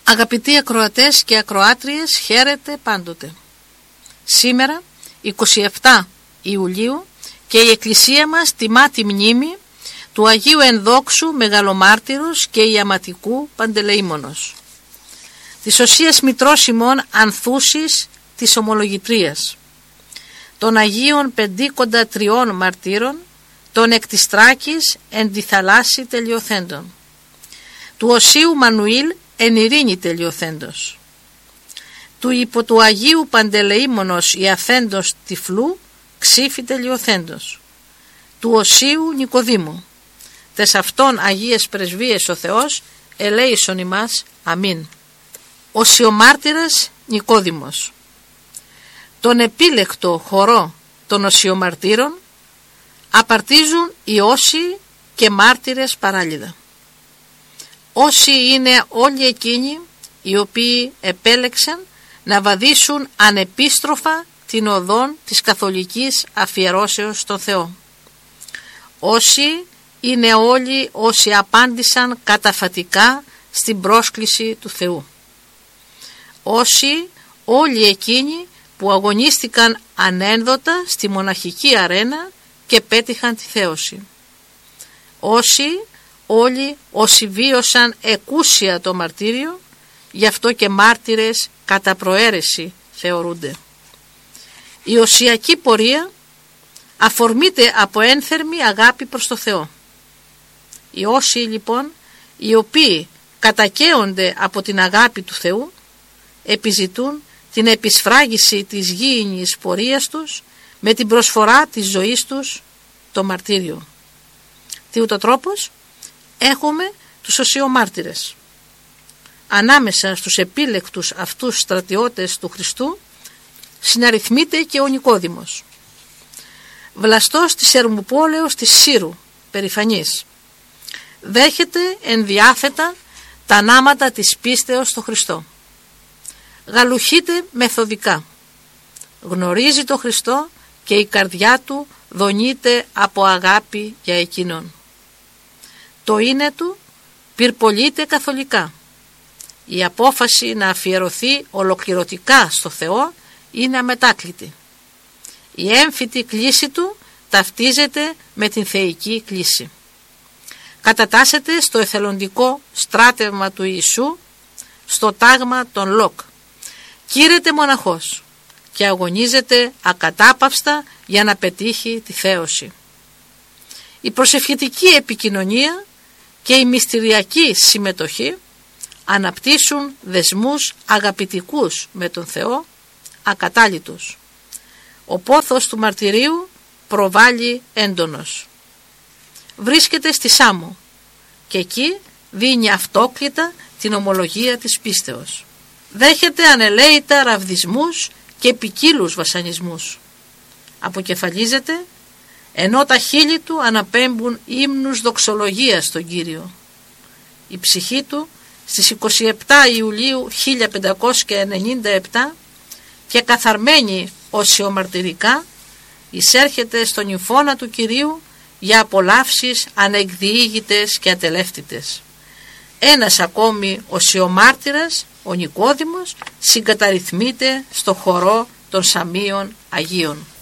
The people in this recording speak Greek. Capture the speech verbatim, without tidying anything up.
Αγαπητοί ακροατές και ακροάτριες, χαίρετε πάντοτε. Σήμερα, εικοστή εβδόμη Ιουλίου, και η Εκκλησία μας τιμά τη μνήμη του Αγίου Ενδόξου Μεγαλομάρτυρος και Ιαματικού Παντελεήμονος, της Οσίας Μητρός ημών Ανθούσης της Ομολογητρίας, των Αγίων Πεντήκοντα Τριών Μαρτύρων, των εκ της Τράκης εν τη θαλάσση τελειοθέντων, του Οσίου Μανουήλ εν ειρήνη τελειοθέντος, του υπό του Αγίου Παντελεήμονος Ιαθέντος Τυφλού ξύφη τελειοθέντος, του Οσίου Νικοδήμου. Τες αυτών Αγίες Πρεσβείες ο Θεός ελέησον ημάς. Αμήν. Οσιομάρτυρας Νικόδημος. Τον επίλεκτο χορό των οσιομαρτύρων απαρτίζουν οι όσοι και μάρτυρες παράλληλα. Όσοι είναι όλοι εκείνοι οι οποίοι επέλεξαν να βαδίσουν ανεπίστροφα την οδόν της καθολικής αφιερώσεως στον Θεό. Όσοι είναι όλοι όσοι απάντησαν καταφατικά στην πρόσκληση του Θεού. Όσοι όλοι εκείνοι που αγωνίστηκαν ανένδοτα στη μοναχική αρένα και πέτυχαν τη θέωση. Όσοι όλοι όσοι βίωσαν εκούσια το μαρτύριο, γι' αυτό και μάρτυρες κατά προαίρεση θεωρούνται. Η οσιακή πορεία αφορμείται από ένθερμη αγάπη προς το Θεό. Οι όσοι λοιπόν, οι οποίοι κατακαίονται από την αγάπη του Θεού, επιζητούν την επισφράγιση της γήινης πορείας τους με την προσφορά της ζωής τους, το μαρτύριο. Τι ούτω τρόπος έχουμε τους οσιομάρτυρες. Ανάμεσα στους επίλεκτους αυτούς στρατιώτες του Χριστού συναριθμείται και ο Νικόδημος, βλαστός της Ερμουπόλεως της Σύρου, περηφανής. Δέχεται ενδιάθετα τα νάματα της πίστεως στο Χριστό. Γαλουχείται μεθοδικά. Γνωρίζει το Χριστό και η καρδιά του δονείται από αγάπη για εκείνον. Το είναι του πυρπολείται καθολικά. Η απόφαση να αφιερωθεί ολοκληρωτικά στο Θεό είναι αμετάκλητη. Η έμφυτη κλίση του ταυτίζεται με την θεϊκή κλίση. Κατατάσσεται στο εθελοντικό στράτευμα του Ιησού, στο τάγμα των Λοκ. Κήρεται μοναχός και αγωνίζεται ακατάπαυστα για να πετύχει τη θέωση. Η προσευχητική επικοινωνία και η μυστηριακή συμμετοχή αναπτύσσουν δεσμούς αγαπητικούς με τον Θεό, ακατάλητους. Ο πόθος του μαρτυρίου προβάλλει έντονος. Βρίσκεται στη Σάμο και εκεί δίνει αυτόκλητα την ομολογία της πίστεως. Δέχεται ανελαίητα ραβδισμούς και ποικίλους βασανισμούς. Αποκεφαλίζεται ενώ τα χείλη του αναπέμπουν ύμνους δοξολογίας στον Κύριο. Η ψυχή του στις εικοστή εβδόμη Ιουλίου χίλια πεντακόσια ενενήντα επτά και καθαρμένη οσιομαρτυρικά εισέρχεται στον νυμφώνα του Κυρίου για απολαύσεις ανεκδιήγητες και ατελεύτητες. Ένας ακόμη οσιομάρτυρας, ο Νικόδημος, συγκαταρρυθμείται στο χορό των Σαμίων Αγίων.